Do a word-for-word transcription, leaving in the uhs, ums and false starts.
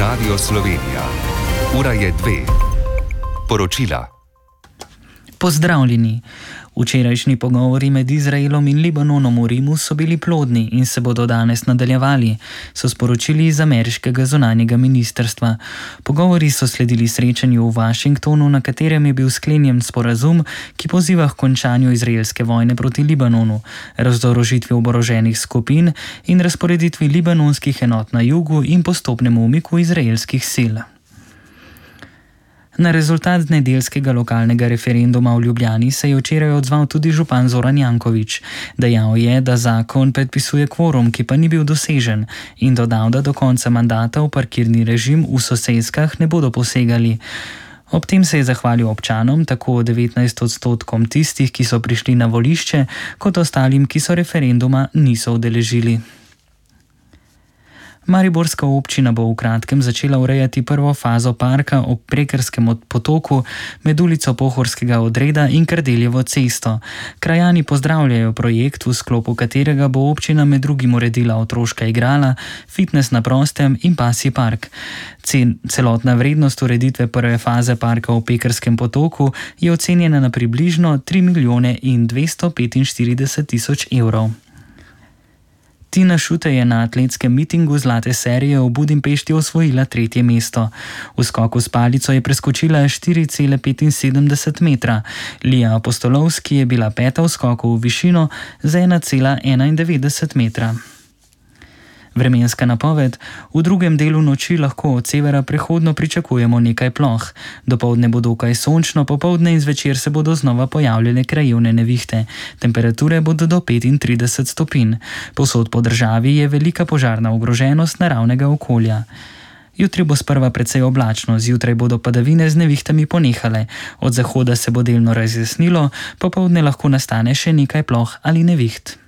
Radio Slovenija. Ura je dve. Poročila. Pozdravljeni. Včerajšnji pogovori med Izraelom in Libanonom v Rimu so bili plodni in se bodo danes nadaljevali, so sporočili iz ameriškega zunanjega ministrstva. Pogovori so sledili srečanju v Washingtonu, na katerem je bil sklenjen sporazum, ki poziva k končanju izraelske vojne proti Libanonu, razorožitvi oboroženih skupin in razporeditvi libanonskih enot na jugu in postopnemu umiku izraelskih sil. Na rezultat nedeljskega lokalnega referenduma v Ljubljani se je včeraj odzval tudi župan Zoran Janković. Dejal je, da zakon predpisuje kvorum, ki pa ni bil dosežen, in dodal, da do konca mandata v parkirni režim v soseskah ne bodo posegali. Ob tem se je zahvalil občanom, tako devetnajst odstotkom tistih, ki so prišli na volišče, kot ostalim, ki so referenduma niso udeležili. Mariborska občina bo v kratkem začela urejati prvo fazo parka ob Prekerskem potoku med ulico Pohorskega odreda in Kardeljevo cesto. Krajani pozdravljajo projekt, v sklopu katerega bo občina med drugim uredila otroška igrala, fitnes na prostem in pasji park. Celotna vrednost ureditve prve faze parka v Prekerskem potoku je ocenjena na približno tri milijone in dvesto petinštirideset tisoč evrov. Tina Šutej je na atletskem mitingu zlate serije v Budimpešti osvojila tretje mesto. V skoku s palico je preskočila štiri cele petinsedemdeset metra. Lija Apostolovski je bila peta v skoku v višino za ena cela enaindevetdeset metra. Vremenska napoved. V drugem delu noči lahko od severa prehodno pričakujemo nekaj ploh. Dopoldne bo dokaj sončno, popoldne in zvečer se bodo znova pojavljale krajevne nevihte. Temperature bodo do petintrideset stopinj. Povsod po državi je velika požarna ogroženost naravnega okolja. Jutri bo sprva precej oblačno, zjutraj bodo padavine z nevihtami ponehale. Od zahoda se bo delno razjasnilo, popoldne lahko nastane še nekaj ploh ali neviht.